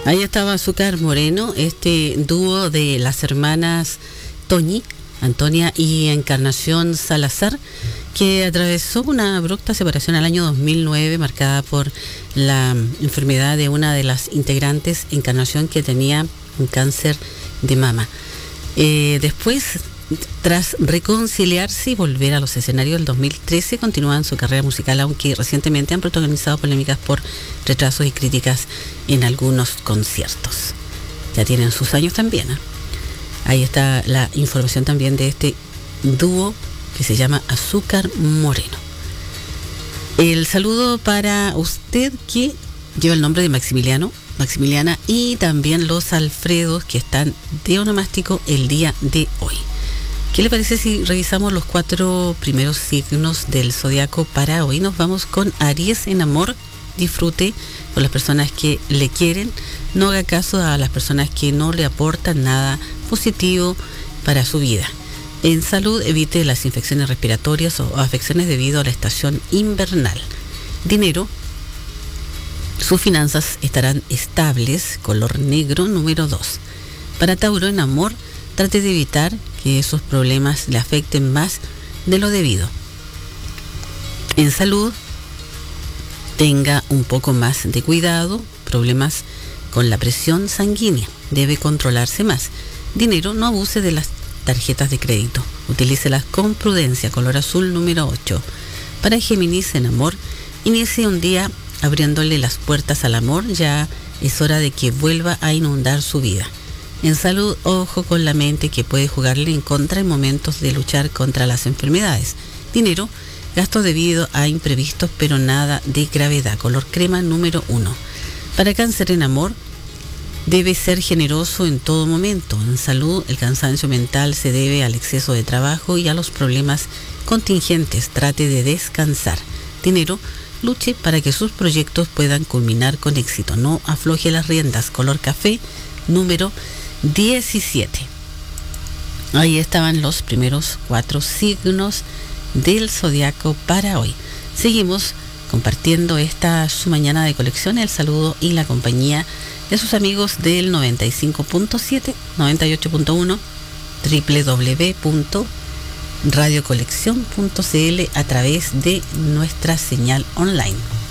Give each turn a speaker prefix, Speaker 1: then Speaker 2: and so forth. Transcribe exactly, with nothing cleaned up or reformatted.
Speaker 1: Ahí estaba Azúcar Moreno, este dúo de las hermanas Toñi, Antonia y Encarnación Salazar, que atravesó una abrupta separación al año dos mil nueve, marcada por la enfermedad de una de las integrantes, Encarnación, que tenía un cáncer de mama. Eh, después, tras reconciliarse y volver a los escenarios del dos mil trece, continúan su carrera musical, aunque recientemente han protagonizado polémicas por retrasos y críticas en algunos conciertos. Ya tienen sus años también, ¿eh? Ahí está la información también de este dúo que se llama Azúcar Moreno. El saludo para usted que lleva el nombre de Maximiliano, Maximiliana, y también los Alfredos que están de onomástico el día de hoy. ¿Qué le parece si revisamos los cuatro primeros signos del zodiaco para hoy? Nos vamos con Aries en amor. Disfrute con las personas que le quieren. No haga caso a las personas que no le aportan nada positivo para su vida. En salud, evite las infecciones respiratorias o afecciones debido a la estación invernal. Dinero. Sus finanzas estarán estables. Color negro, número dos. Para Tauro, en amor, trate de evitar que esos problemas le afecten más de lo debido. En salud, tenga un poco más de cuidado. Problemas con la presión sanguínea. Debe controlarse más. Dinero, no abuse de las tarjetas de crédito. Utilícelas con prudencia. Color azul, número ocho. Para Géminis, en amor, inicie un día abriéndole las puertas al amor. Ya es hora de que vuelva a inundar su vida. En salud, ojo con la mente, que puede jugarle en contra en momentos de luchar contra las enfermedades. Dinero, gasto debido a imprevistos, pero nada de gravedad. Color crema, número uno. Para Cáncer, en amor, debe ser generoso en todo momento. En salud, el cansancio mental se debe al exceso de trabajo y a los problemas contingentes. Trate de descansar. Dinero, luche para que sus proyectos puedan culminar con éxito. No afloje las riendas. Color café, número diecisiete. Ahí estaban los primeros cuatro signos del zodiaco para hoy. Seguimos compartiendo esta su mañana de colección, el saludo y la compañía de sus amigos del noventa y cinco punto siete, noventa y ocho punto uno, doble u doble u doble u punto radio colección punto c l a través de nuestra señal online.